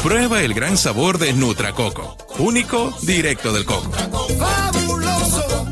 Prueba el gran sabor de Nutracoco, único, directo del coco. ¡Fabuloso!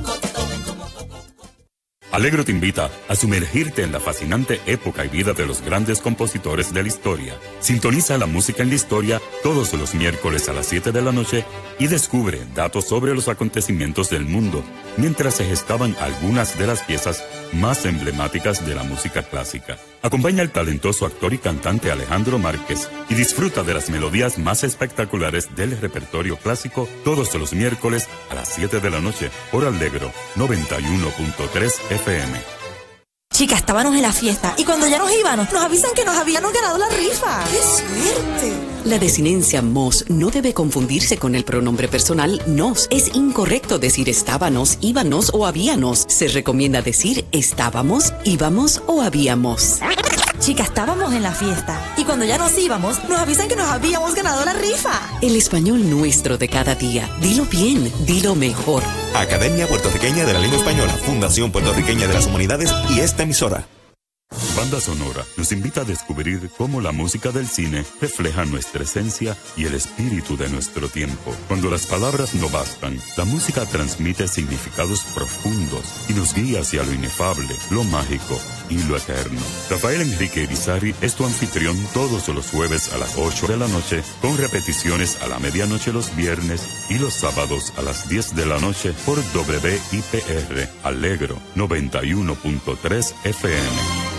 Alegro te invita a sumergirte en la fascinante época y vida de los grandes compositores de la historia. Sintoniza la música en la historia todos los miércoles a las 7 de la noche y descubre datos sobre los acontecimientos del mundo, mientras se gestaban algunas de las piezas más emblemáticas de la música clásica. Acompaña al talentoso actor y cantante Alejandro Márquez y disfruta de las melodías más espectaculares del repertorio clásico todos los miércoles a las 7 de la noche por Alegro 91.3 FM. Chicas, estábamos en la fiesta y cuando ya nos íbamos, nos avisan que nos habíamos ganado la rifa. ¡Qué suerte! La desinencia mos no debe confundirse con el pronombre personal nos. Es incorrecto decir estábamos, íbamos o habíamos. Se recomienda decir estábamos, íbamos o habíamos. Chicas, estábamos en la fiesta y cuando ya nos íbamos, nos avisan que nos habíamos ganado la rifa. El español nuestro de cada día. Dilo bien, dilo mejor. Academia Puertorriqueña de la Lengua Española, Fundación Puertorriqueña de las Humanidades y esta emisora. Banda Sonora nos invita a descubrir cómo la música del cine refleja nuestra esencia y el espíritu de nuestro tiempo. Cuando las palabras no bastan, la música transmite significados profundos y nos guía hacia lo inefable, lo mágico y lo eterno. Rafael Enrique Irizarry es tu anfitrión todos los jueves a las 8 de la noche, con repeticiones a la medianoche los viernes y los sábados a las 10 de la noche por WIPR Alegro 91.3 FM.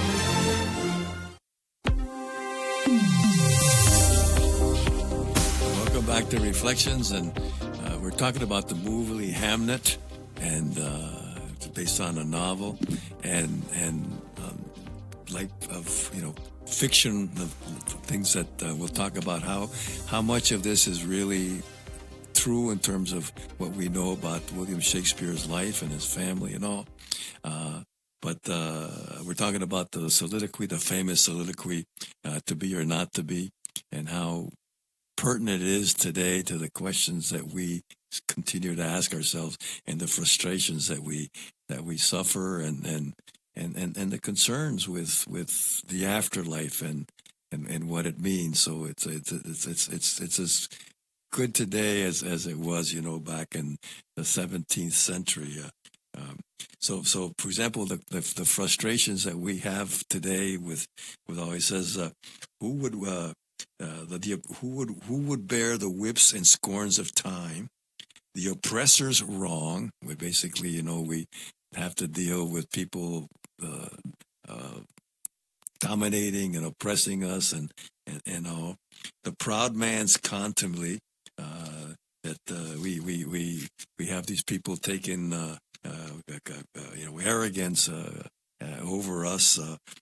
Back to Reflections, and we're talking about the movie Hamnet, and it's based on a novel, and like of fiction, the things that we'll talk about how much of this is really true in terms of what we know about William Shakespeare's life and his family and all. But we're talking about the soliloquy, the famous soliloquy, to be or not to be, and how pertinent it is today to the questions that we continue to ask ourselves and the frustrations that we suffer and the concerns with the afterlife and what it means. So it's as good today as it was, back in the 17th century. So for example, the frustrations that we have today with always says, who would bear the whips and scorns of time, the oppressor's wrong? We basically, we have to deal with people dominating and oppressing us, and all. The proud man's contumely, that we have these people taking arrogance over us.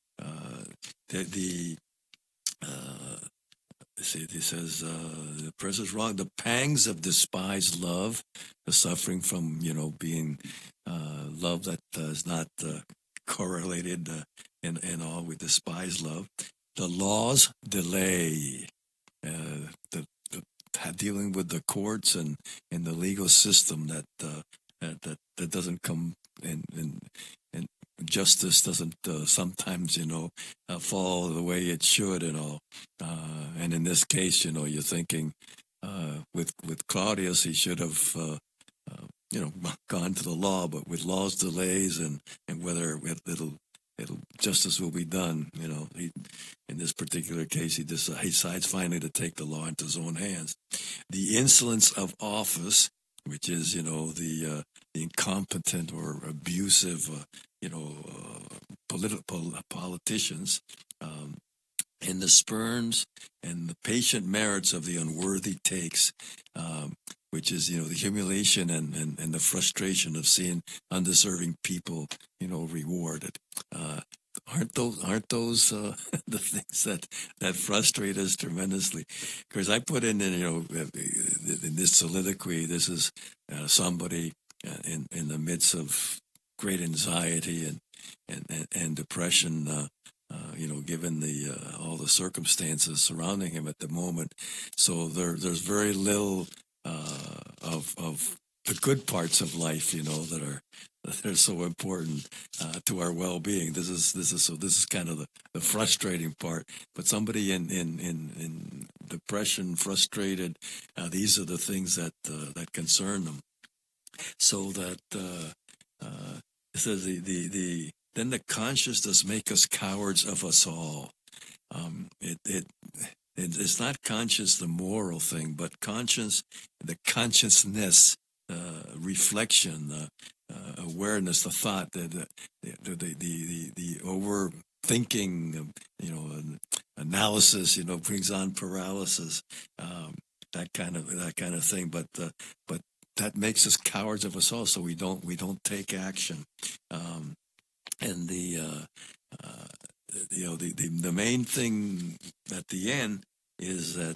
He says, the presser's wrong. The pangs of despised love, the suffering from, being love that is not correlated and all with despised love. The law's delay, the dealing with the courts and the legal system that doesn't come and justice doesn't sometimes, fall the way it should and all. And in this case, you're thinking with Claudius, he should have, gone to the law, but with law's delays and whether justice will be done, in this particular case, he decides finally to take the law into his own hands. The insolence of office, which is, the incompetent or abusive, politicians, and the spurns and the patient merits of the unworthy takes, which is, the humiliation and the frustration of seeing undeserving people, rewarded. Aren't those the things that frustrate us tremendously? Because I put in this soliloquy, this is somebody in the midst of great anxiety and depression, given all the circumstances surrounding him at the moment. So there's very little of the good parts of life, that that are so important to our well-being. This is kind of the frustrating part. But somebody in depression, frustrated, these are the things that concern them. So that it says then the conscience does make us cowards of us all. It's not conscience, the moral thing, but conscience, the consciousness, reflection, awareness, the thought, the overthinking, analysis, brings on paralysis, that kind of thing. But that makes us cowards of us all, so we don't take action. And the main thing at the end is that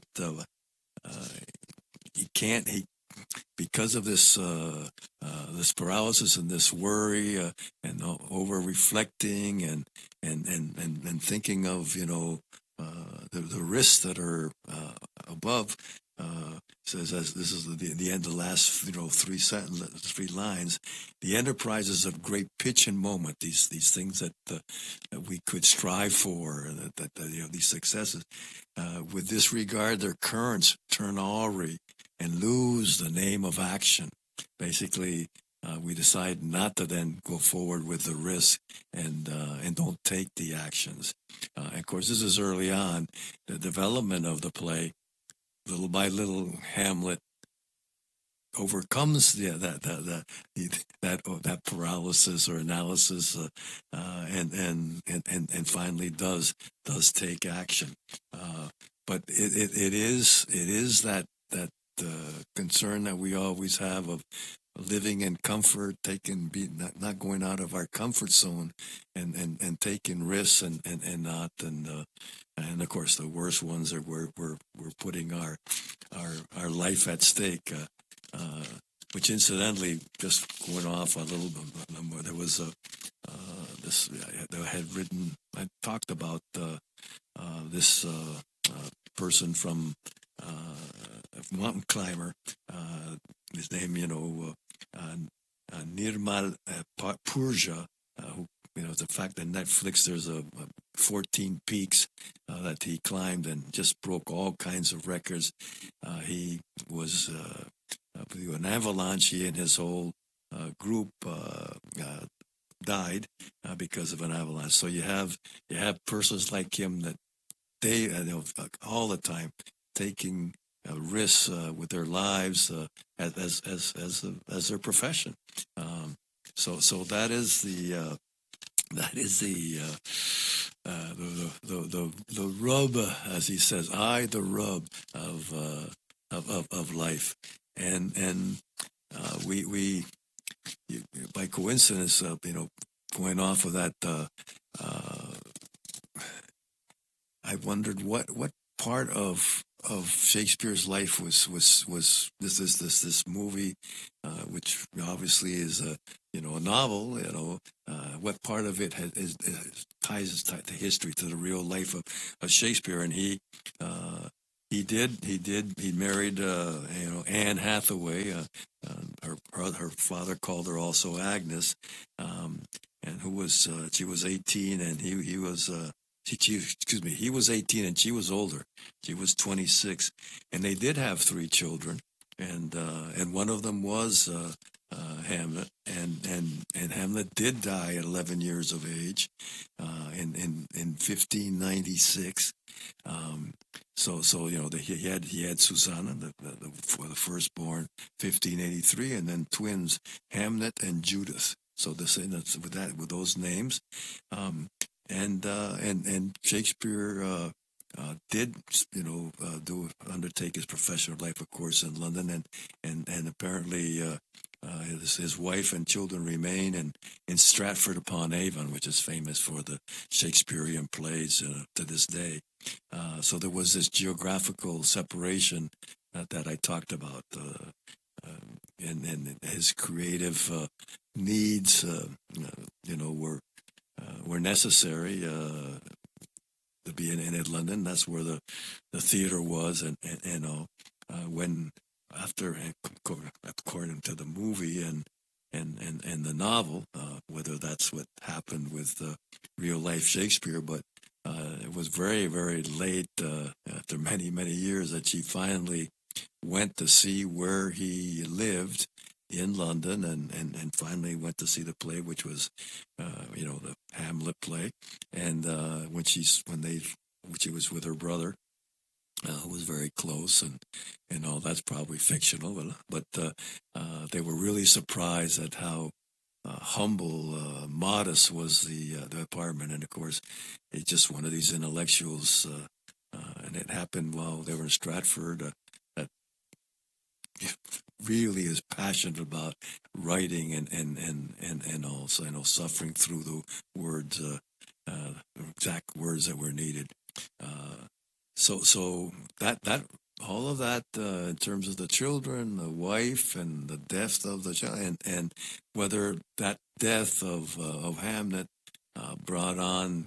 because of this this paralysis and this worry and over reflecting and thinking of the risks that are above. Says, as this is the end of the last three lines, the enterprise is of great pitch and moment. These things that we could strive for, that these successes, with this regard, their currents turn awry and lose the name of action. Basically, we decide not to then go forward with the risk and don't take the actions. Of course, this is early on, the development of the play. Little by little, Hamlet overcomes that paralysis or analysis, and finally does take action. But it is that concern that we always have of living in comfort, not going out of our comfort zone, and taking risks and of course the worst ones are we're putting our life at stake. Which incidentally, just going off a little bit, there was this I had written. I talked about this person from mountain climber. His name, Nirmal Purja, who, the fact that Netflix, there's 14 peaks that he climbed and just broke all kinds of records. He was an avalanche. He and his whole group died because of an avalanche. So you have persons like him that they all the time taking risks with their lives as their profession. So that is the rub, as he says, the rub of life, and we by coincidence, going off of that, I wondered what part of Shakespeare's life was this movie, which obviously is a novel. What part of it ties to history, to the real life of Shakespeare, and he married Anne Hathaway. Her father called her also Agnes, and she was 18 and he was. He was 18 and she was older. She was 26, and they did have 3 children, and one of them was Hamlet, and Hamlet did die at 11 years of age, in 1596. So he had Susanna, the firstborn, 1583, and then twins Hamlet and Judith. So with those names. And Shakespeare did undertake his professional life, of course, in London, and apparently his wife and children remain in Stratford upon Avon, which is famous for the Shakespearean plays to this day. So there was this geographical separation that I talked about, and his creative needs, were necessary to be in London. That's where the theater was, and when after, according to the movie, and and the novel, whether that's what happened with real life Shakespeare, but it was very, very late after many, many years that she finally went to see where he lived in London, and finally went to see the play, which was, the Hamlet play. And when she was with her brother, who was very close, and all that's probably fictional, but they were really surprised at how humble, modest was the apartment. And of course, it's just one of these intellectuals, and it happened while they were in Stratford. That really is passionate about writing and also suffering through the words, the exact words that were needed. So that all of that in terms of the children, the wife, and the death of the child, and whether that death of Hamlet brought on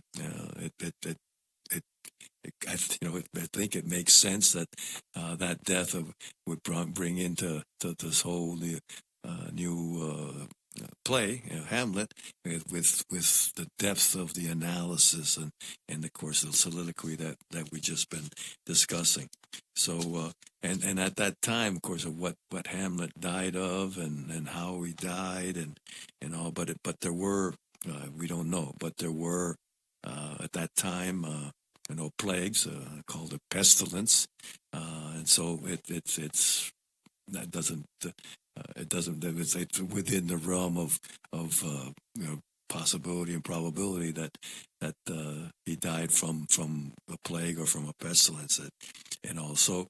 I think it makes sense that that death would bring into this whole new play, Hamlet, with the depth of the analysis and of course the soliloquy that we just been discussing. So and at that time, of course, of what Hamlet died of and how he died and all, but there were we don't know, but there were at that time plagues called a pestilence, and so it's that doesn't. It's within the realm of possibility and probability that he died from a plague or from a pestilence, and also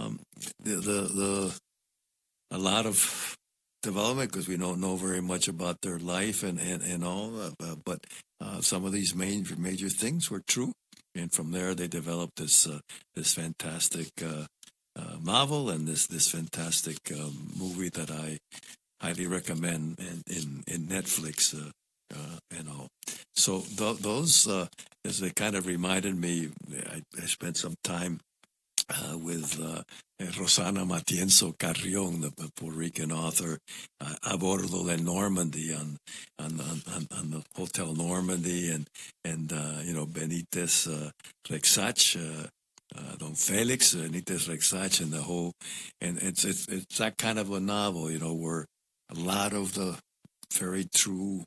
the a lot of development, because we don't know very much about their life and all, but some of these major things were true, and from there they developed this fantastic novel and this fantastic movie that I highly recommend in Netflix and all. So those, as they kind of reminded me, I spent some time with Rosana Matienzo Carrion, the Puerto Rican author, a bordo del Normandy on the Hotel Normandy, and Benitez Rexach. Don Felix, Benitez Rexach, and the whole, and it's that kind of a novel, where a lot of the very true,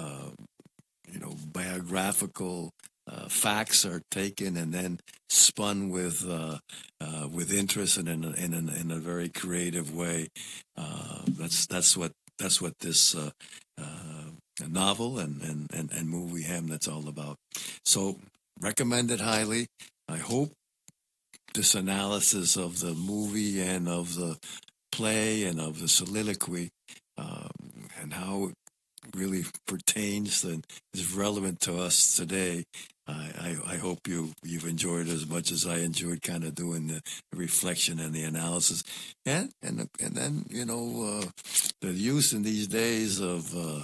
biographical facts are taken and then spun with interest and in a very creative way. That's what this novel and movie Hamlet's all about. So recommend it highly. I hope this analysis of the movie and of the play and of the soliloquy and how it really pertains and is relevant to us today. I hope you've enjoyed it as much as I enjoyed kind of doing the reflection and the analysis, and then the use in these days of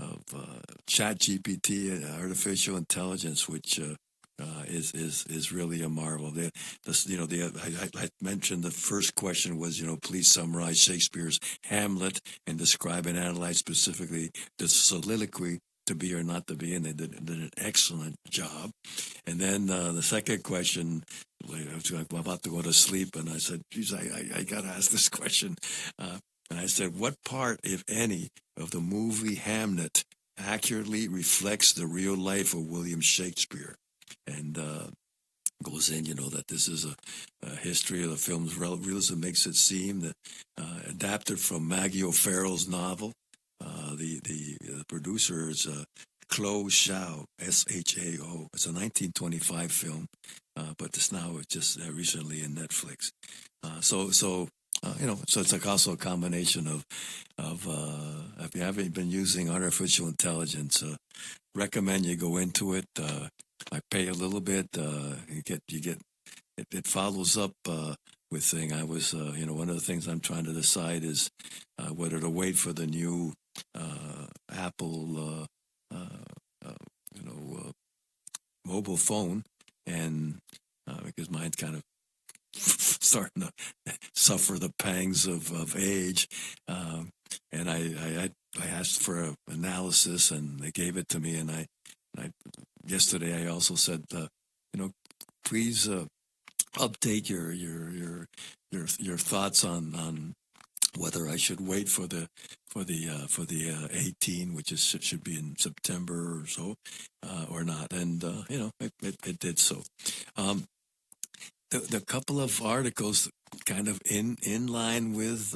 ChatGPT, artificial intelligence, which is really a marvel. I mentioned the first question was, please summarize Shakespeare's Hamlet and describe and analyze specifically the soliloquy, to be or not to be, and they did an excellent job. And then the second question, I was about to go to sleep, and I said, geez, I got to ask this question. And I said, what part, if any, of the movie Hamlet accurately reflects the real life of William Shakespeare? And goes in, that this is a history of the film's realism, makes it seem that adapted from Maggie O'Farrell's novel. The producer is Chloe Zhao, Shao. It's a 1925 film, but it's just recently in Netflix. So it's like also a combination of if you haven't been using artificial intelligence, recommend you go into it. I pay a little bit. You get it follows up with thing. I was one of the things I'm trying to decide is whether to wait for the new Apple mobile phone, and because mine's kind of starting to suffer the pangs of age, and I I asked for an analysis, and they gave it to me. And I yesterday I also said, please update your thoughts on whether I should wait for the 18, which should be in September or so, or not. And it did so. The couple of articles kind of in line with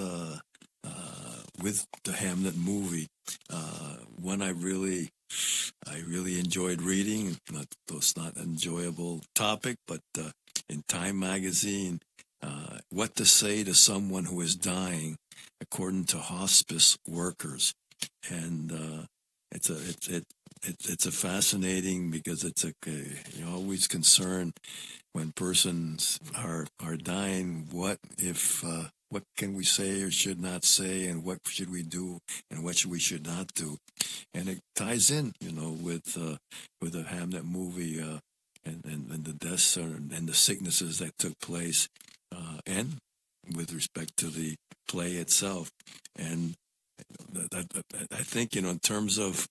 the Hamnet movie. One I really enjoyed reading. It's not an enjoyable topic, but in Time magazine, what to say to someone who is dying, according to hospice workers, and it's a fascinating, because you're always concerned when persons are dying. What can we say or should not say, and what should we do, and what we should not do? And it ties in, with the Hamnet movie, and the deaths and the sicknesses that took place, and with respect to the play itself. And I think, in terms of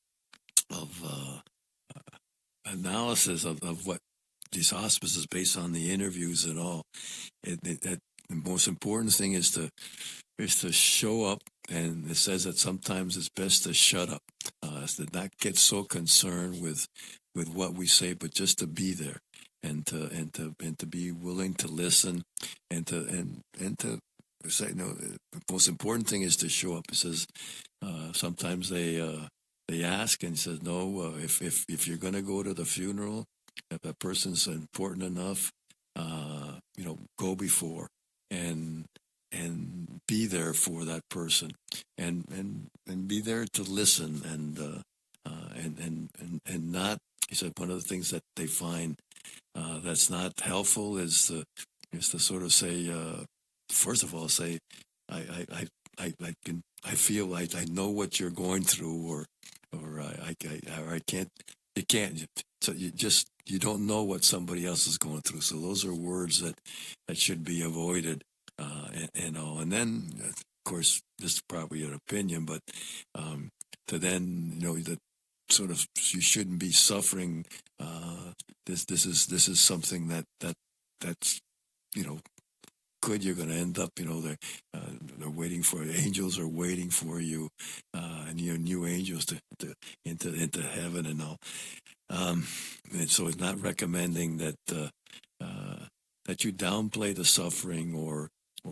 analysis of what these hospices, based on the interviews and all, the most important thing is to show up. And it says that sometimes it's best to shut up, to not get so concerned with what we say, but just to be there, and to be willing to listen, and to say, the most important thing is to show up. It says sometimes they ask, and he says, no, if you're going to go to the funeral, if that person's important enough, go before and be there for that person, and be there to listen, and not. He said one of the things that they find that's not helpful is to sort of say, first of all, say, I feel I know what you're going through, or I can't. You can't. So you don't know what somebody else is going through. So those are words that should be avoided, and all. And then, of course, this is probably an opinion, but to then, that sort of, you shouldn't be suffering. This is something that's good. You're going to end up, they're waiting for, angels are waiting for you, and your new angels into heaven and all. And so it's not recommending that you downplay the suffering, or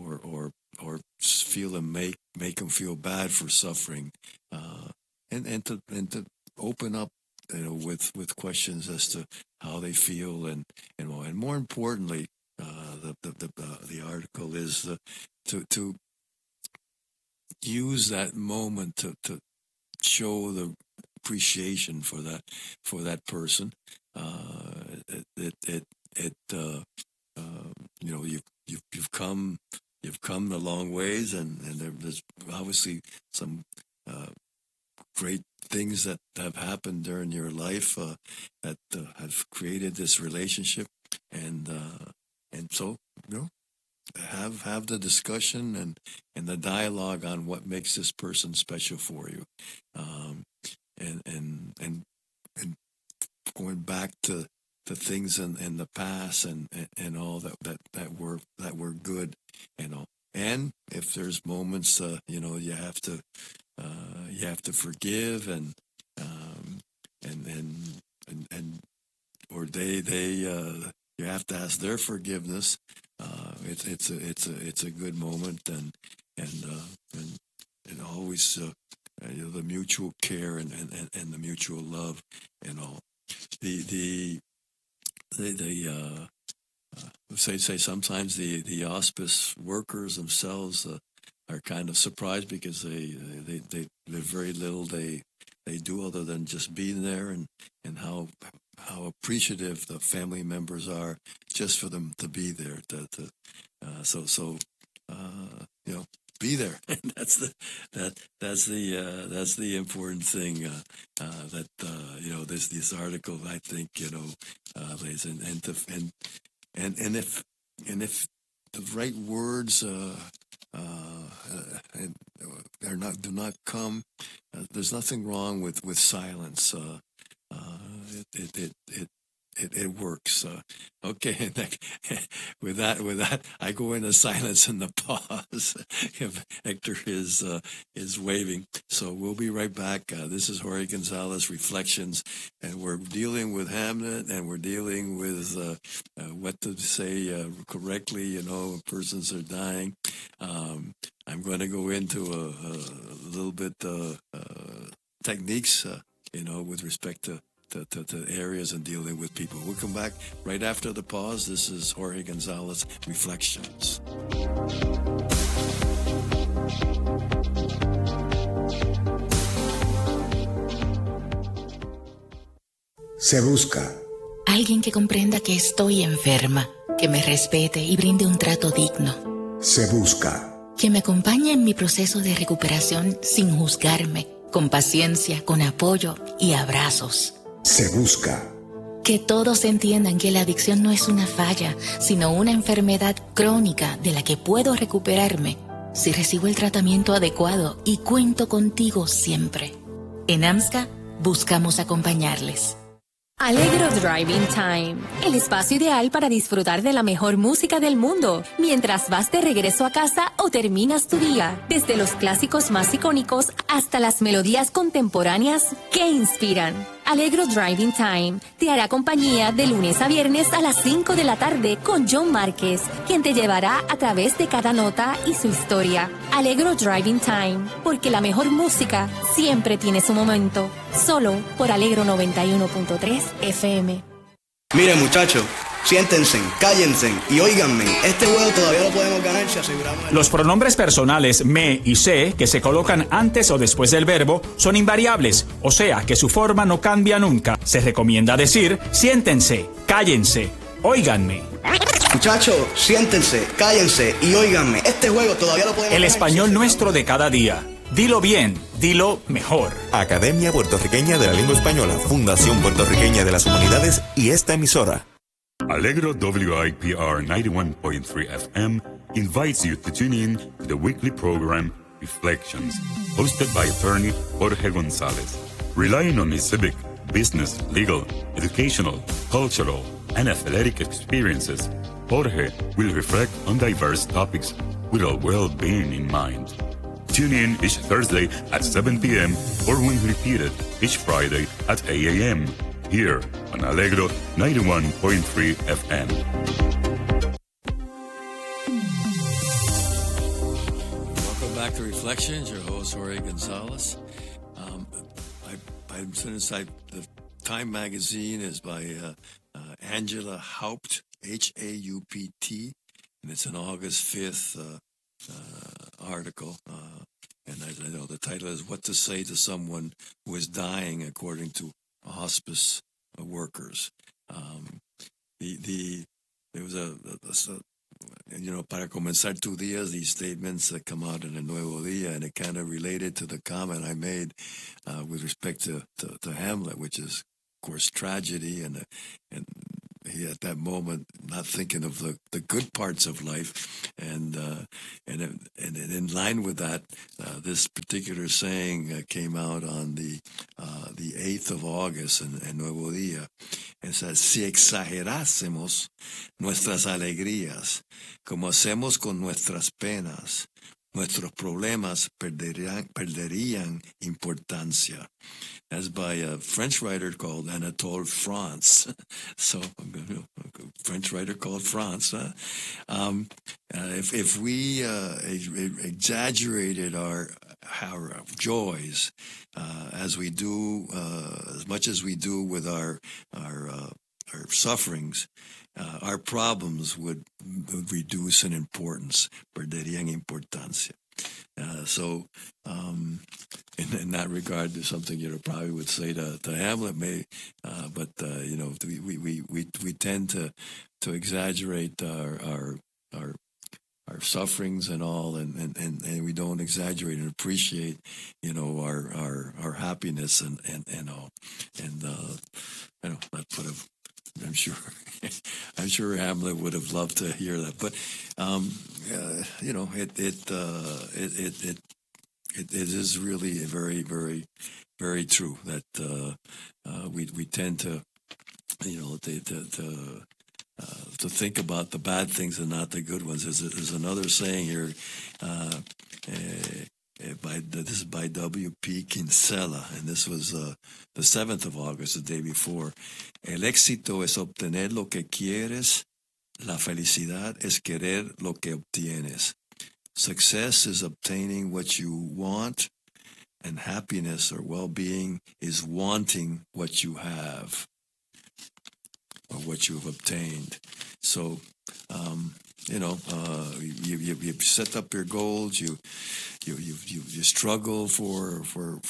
feel and make them feel bad for suffering, and to open up, with questions as to how they feel, and more importantly, the article is to use that moment to show the appreciation for that person. You've come a long ways, and there's obviously some great things that have happened during your life that have created this relationship, and so have the discussion and the dialogue on what makes this person special for you, and going back to things in the past and all that were good, and if there's moments you have to forgive, and or you have to ask their forgiveness. It's a good moment, and always the mutual care and the mutual love and all. Say sometimes the hospice workers themselves are kind of surprised, because they very little they do other than just being there, and how appreciative the family members are just for them to be there. Be there. that's the important thing that this article, I think, lays in, and if the right words do not come. There's nothing wrong with silence. It works. Okay, with that, I go into silence in the pause. Hector is waving, so we'll be right back. This is Jorge Gonzalez Reflections, and we're dealing with Hamlet, and we're dealing with what to say correctly. You know, when persons are dying. I'm going to go into a little bit techniques, with respect to areas and dealing with people. We'll come back right after the pause. This is Jorge Gonzalez Reflections. Se busca alguien que comprenda que estoy enferma, que me respete y brinde un trato digno. Se busca que me acompañe en mi proceso de recuperación sin juzgarme, con paciencia, con apoyo y abrazos. Se busca que todos entiendan que la adicción no es una falla, sino una enfermedad crónica de la que puedo recuperarme si recibo el tratamiento adecuado y cuento contigo siempre. En AMSCA buscamos acompañarles. Allegro Driving Time, el espacio ideal para disfrutar de la mejor música del mundo mientras vas de regreso a casa o terminas tu día. Desde los clásicos más icónicos hasta las melodías contemporáneas que inspiran. Allegro Driving Time te hará compañía de lunes a viernes a las 5 de la tarde con John Márquez, quien te llevará a través de cada nota y su historia. Allegro Driving Time, porque la mejor música siempre tiene su momento. Solo por Allegro 91.3 FM. Miren, muchachos, siéntense, cállense y óiganme. Este juego todavía lo podemos ganar si aseguramos... Los pronombres personales me y se, que se colocan antes o después del verbo, son invariables, o sea que su forma no cambia nunca. Se recomienda decir siéntense, cállense, óiganme. Muchachos, siéntense, cállense y óiganme. Este juego todavía lo podemos ganar. El español nuestro de cada día. Dilo bien, dilo mejor. Academia Puertorriqueña de la Lengua Española, Fundación Puertorriqueña de las Humanidades y esta emisora. Allegro WIPR 91.3 FM invites you to tune in to the weekly program Reflections, hosted by attorney Jorge Gonzalez. Relying on his civic, business, legal, educational, cultural, and athletic experiences, Jorge will reflect on diverse topics with our well-being in mind. Tune in each Thursday at 7 p.m. or when repeated each Friday at 8 a.m. here on Allegro 91.3 FM. Welcome back to Reflections. Your host, Jorge Gonzalez. The Time magazine is by Angela Haupt, H-A-U-P-T, and it's an August 5th article. And I know the title is What to Say to Someone Who is Dying According to Hospice Workers. There was para comenzar tu días, these statements that come out in a Nuevo Día, and it kind of related to the comment I made with respect to Hamlet, which is, of course, tragedy, and he at that moment not thinking of the good parts of life, and in line with that, this particular saying came out on the 8th of August in Nuevo Día. It says, si exagerásemos nuestras alegrías, como hacemos con nuestras penas, nuestros problemas perderían importancia. That's by a French writer called Anatole France. So, French writer called France. If we exaggerated our joys as we do, as much as we do with our sufferings, our problems would reduce in importance, perderían importancia. So, in that regard, there's something probably would say to Hamlet, but we tend to exaggerate our sufferings and all, and we don't exaggerate and appreciate our happiness and all, and that put a. I'm sure Hamlet would have loved to hear that, but it is really very, very, very true that we tend to, to think about the bad things and not the good ones. There's another saying here. This is by W.P. Kinsella, and this was the 7th of August, the day before. El éxito es obtener lo que quieres. La felicidad es querer lo que obtienes. Success is obtaining what you want, and happiness or well-being is wanting what you have or what you have obtained. So, you set up your goals. You struggle for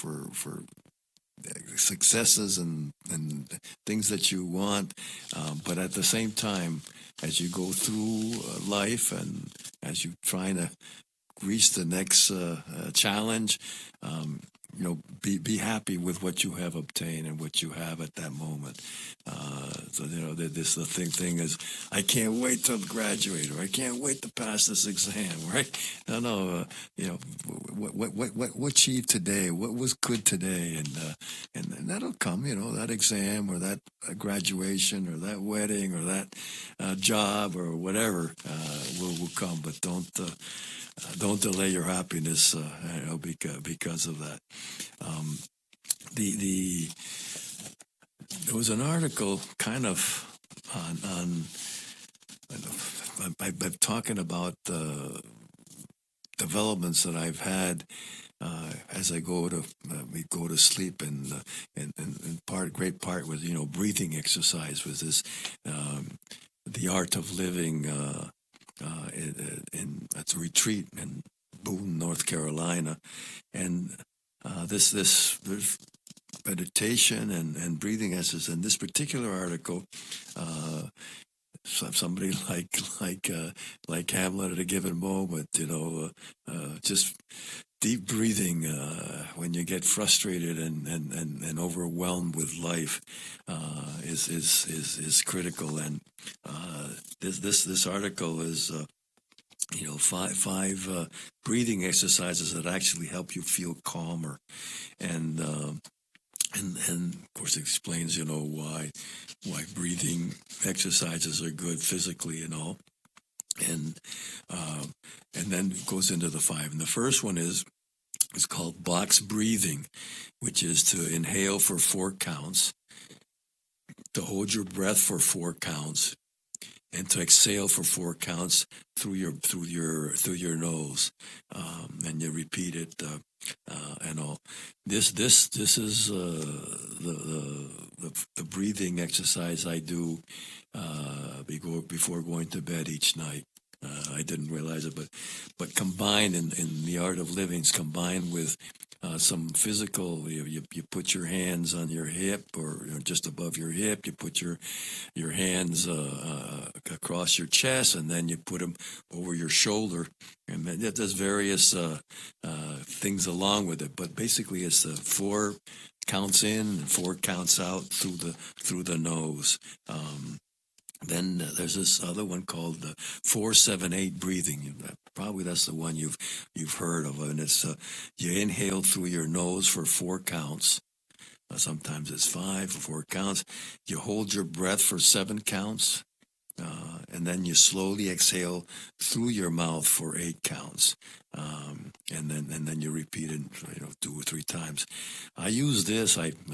successes and things that you want, but at the same time, as you go through life and as you trying to reach the next challenge, be happy with what you have obtained and what you have at that moment. The thing is, I can't wait to graduate, or I can't wait to pass this exam, right? What achieved today? What was good today? And that'll come, that exam or that graduation or that wedding or that job or whatever will come. But don't delay your happiness, because of that. There was an article kind of on I'm talking about developments that I've had as I go to sleep, and great part was breathing exercise was this the art of living at the retreat in Boone, North Carolina, and there's meditation and breathing exercises. In this particular article, somebody like Hamlet at a given moment, just deep breathing when you get frustrated and overwhelmed with life is critical. And this article is five breathing exercises that actually help you feel calmer, and of course it explains why breathing exercises are good physically and all, and then it goes into the 5. And the first one is called box breathing, which is to inhale for 4 counts, to hold your breath for 4 counts, and to exhale for 4 counts through your nose, and you repeat it and all. This is the breathing exercise I do before going to bed each night. I didn't realize it, but combined in the art of living, it's combined with some physical. You put your hands on your hip or just above your hip. You put your hands across your chest, and then you put them over your shoulder, and that does various things along with it. But basically, it's 4 counts in and 4 counts out through the nose. Then there's this other one called 4-7-8 breathing. Probably that's the one you've heard of, and it's you inhale through your nose for 4 counts. Sometimes it's 5 or 4 counts. You hold your breath for 7 counts, and then you slowly exhale through your mouth for 8 counts, and then you repeat it 2 or 3 times. I use this.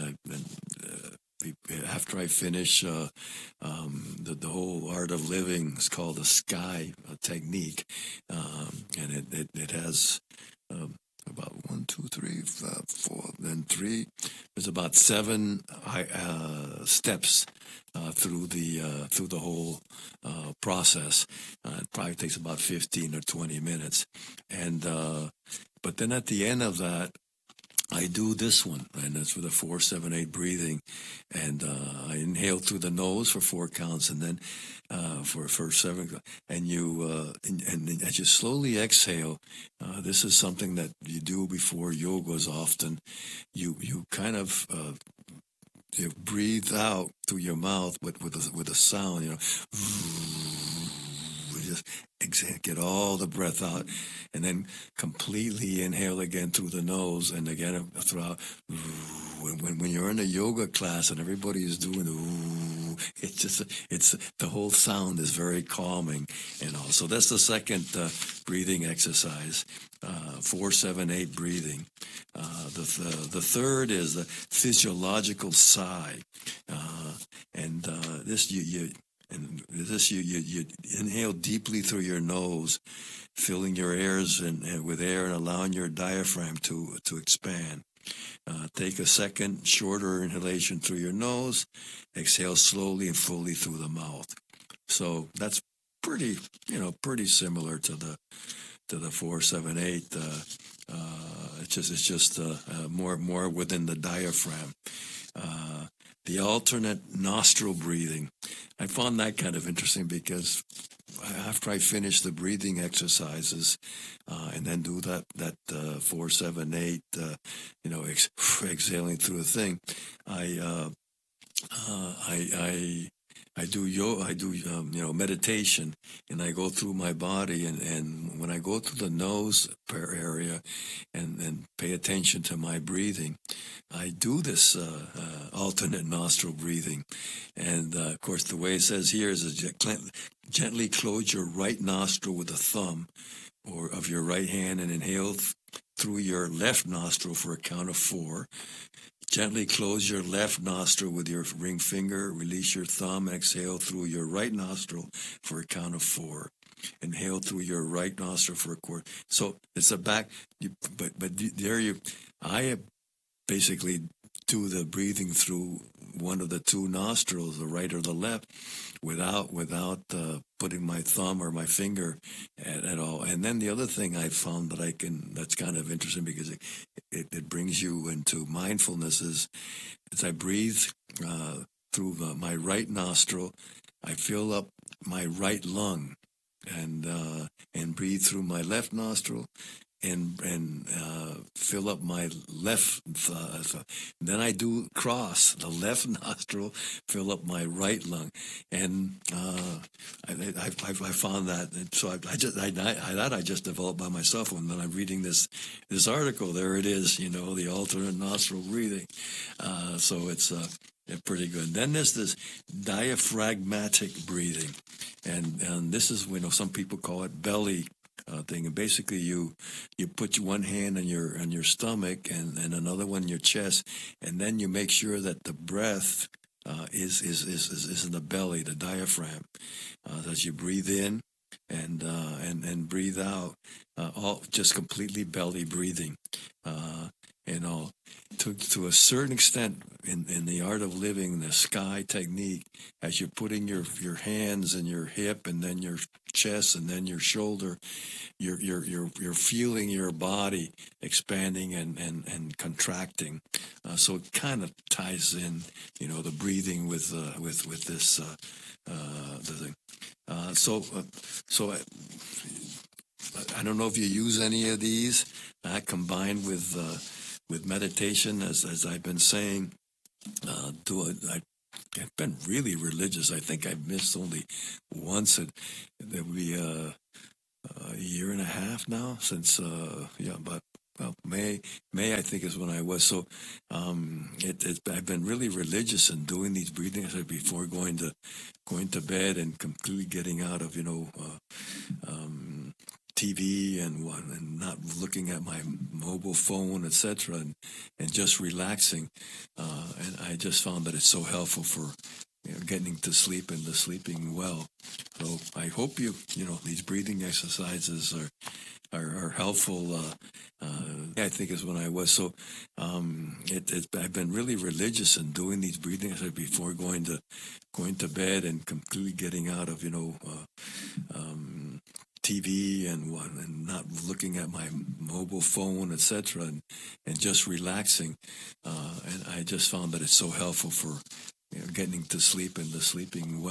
After I finish the whole art of living, it's called the Sky technique, and it has about 1, 2, 3, 4, then 3. There's about 7 steps through the whole process. It probably takes about 15 or 20 minutes, and but then at the end of that, I do this one, and that's for the 4-7-8 breathing, and I inhale through the nose for 4 counts, and then for 7, and and as you slowly exhale, this is something that you do before yogas often. You kind of you breathe out through your mouth, but with a sound, just get all the breath out, and then completely inhale again through the nose, and again throughout. When you're in a yoga class and everybody is doing it's the whole sound is very calming, and all. So that's the second breathing exercise, 4-7-8 breathing. The third is the physiological sigh, and this you inhale deeply through your nose, filling your ears with air and allowing your diaphragm to expand. Take a second, shorter inhalation through your nose. Exhale slowly and fully through the mouth. So that's pretty similar to the 4-7-8. It's just more within the diaphragm. The alternate nostril breathing. I found that kind of interesting because after I finish the breathing exercises and then do that 4-7-8, exhaling through the thing, I do yoga, I do meditation, and I go through my body, and when I go through the nose area and pay attention to my breathing, I do this alternate nostril breathing, and of course the way it says here is gently close your right nostril with the thumb or of your right hand and inhale through your left nostril for a count of 4. Gently close your left nostril with your ring finger. Release your thumb and exhale through your right nostril for a count of 4. Inhale through your right nostril for a quarter. So it's a back, I basically do the breathing through one of the two nostrils, the right or the left, without putting my thumb or my finger at all. And then the other thing I found that's kind of interesting because it brings you into mindfulness is as I breathe through my right nostril, I fill up my right lung and breathe through my left nostril and fill up my left. Then I do cross the left nostril, fill up my right lung, and I found that. And so I just developed by myself. And then I'm reading this article. There it is. The alternate nostril breathing. So it's pretty good. Then there's this diaphragmatic breathing, and this is some people call it belly thing, and basically you put one hand on your stomach and another one in your chest, and then you make sure that the breath is in the belly, the diaphragm, as you breathe in and breathe out, all just completely belly breathing, all. To a certain extent, in the art of living, the sky technique, as you're putting your hands in your hip and then your chest and then your shoulder, you're feeling your body expanding and contracting. So it kind of ties in, the breathing with this the thing. So I don't know if you use any of these. Combined with meditation, as I've been saying, I've been really religious. I think I've missed only once. There will be a year and a half now since, May I think is when I was. So I've been really religious in doing these breathing exercises before going to bed and completely getting out of TV and not looking at my mobile phone, etc., and just relaxing. And I just found that it's so helpful for getting to sleep and sleeping well. So I hope these breathing exercises are helpful. I think is when I was. So I've been really religious in doing these breathing exercises before going to bed and completely getting out of TV and not looking at my mobile phone, etc., and just relaxing. And I just found that it's so helpful for getting to sleep and sleeping well.